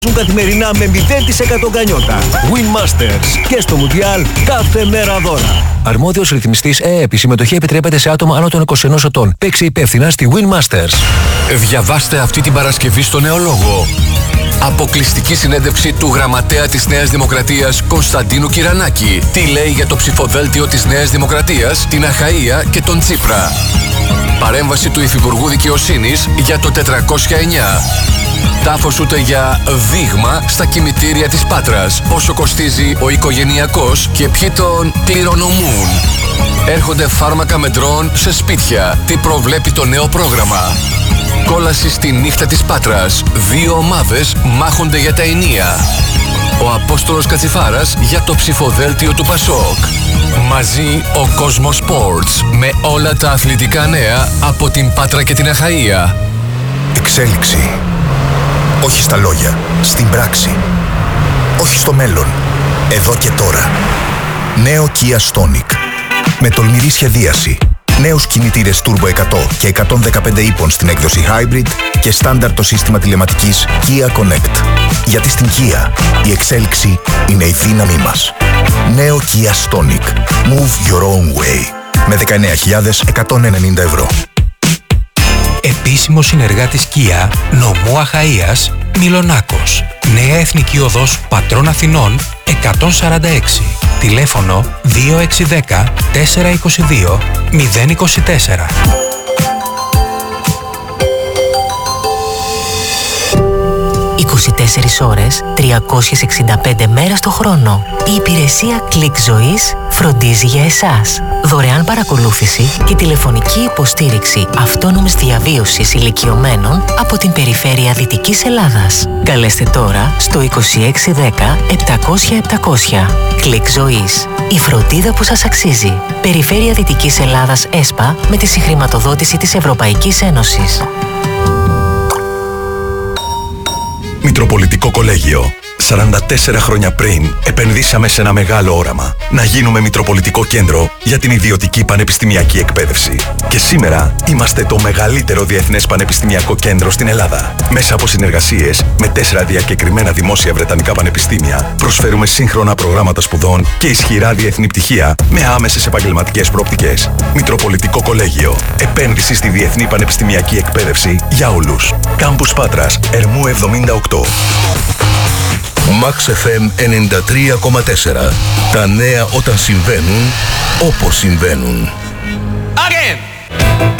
Ζουν καθημερινά με 0% γκανιότα. Win Masters. Και στο Μουντιάλ κάθε μέρα δώρα. Αρμόδιος ρυθμιστής ΕΕΠ. Η συμμετοχή επιτρέπεται σε άτομα άνω των 21 ετών. Παίξε υπεύθυνα στη Win Masters. Διαβάστε αυτή την Παρασκευή στο Νεολόγο. Αποκλειστική συνέντευξη του γραμματέα της Νέας Δημοκρατίας Κωνσταντίνου Κυρανάκη. Τι λέει για το ψηφοδέλτιο της Νέας Δημοκρατίας, την Αχαΐα και τον Τσίπρα. Παρέμβαση του Υφυπουργού Δικαιοσύνης για το 409. Τάφος ούτε για δείγμα στα κημητήρια της Πάτρας. Πόσο κοστίζει ο οικογενειακός και ποιοι τον κληρονομούν. Έρχονται φάρμακα με ντρόουν σε σπίτια. Τι προβλέπει το νέο πρόγραμμα. Κόλαση στη νύχτα της Πάτρας. 2 ομάδες μάχονται για τα ενία. Ο Απόστολος Κατσιφάρας για το ψηφοδέλτιο του Πασόκ. Μαζί ο Κόσμος Sports με όλα τα αθλητικά νέα από την Πάτρα και την Αχαΐα. Εξέλιξη. Όχι στα λόγια, στην πράξη. Όχι στο μέλλον, εδώ και τώρα. Νέο Kia Stonic. Με τολμηρή σχεδίαση. Νέους κινητήρες Turbo 100 και 115 ύπων στην έκδοση Hybrid και στάνταρ το σύστημα τηλεματικής Kia Connect. Γιατί στην Kia η εξέλιξη είναι η δύναμή μας. Νέο Kia Stonic. Move your own way. Με 19.190 ευρώ. Επίσημος συνεργάτης Kia, νομού Αχαΐας, Μιλονάκος. Νέα Εθνική Οδός Πατρών Αθηνών 146. Τηλέφωνο 2610 422 024. 24 ώρες, 365 μέρες το χρόνο. Η υπηρεσία Click Ζωής φροντίζει για εσάς. Δωρεάν παρακολούθηση και τηλεφωνική υποστήριξη αυτόνομης διαβίωσης ηλικιωμένων από την περιφέρεια Δυτικής Ελλάδας. Καλέστε τώρα στο 2610 700 700. Click Ζωής. Η φροντίδα που σας αξίζει. Περιφέρεια Δυτικής Ελλάδας ΕΣΠΑ με τη συγχρηματοδότηση της Ευρωπαϊκής Ένωσης. Μητροπολιτικό Κολέγιο. 44 χρόνια πριν επενδύσαμε σε ένα μεγάλο όραμα. Να γίνουμε Μητροπολιτικό Κέντρο για την ιδιωτική πανεπιστημιακή εκπαίδευση. Και σήμερα είμαστε το μεγαλύτερο διεθνές πανεπιστημιακό κέντρο στην Ελλάδα. Μέσα από συνεργασίες με 4 διακεκριμένα δημόσια βρετανικά πανεπιστήμια, προσφέρουμε σύγχρονα προγράμματα σπουδών και ισχυρά διεθνή πτυχία με άμεσες επαγγελματικές προοπτικές. Μητροπολιτικό Κολέγιο. Επένδυση στη διεθνή πανεπιστημιακή εκπαίδευση για όλους. Κάμπους Πάτρας, Ερμού 78. Max FM 93,4. Τα νέα όταν συμβαίνουν, όπως συμβαίνουν. Again.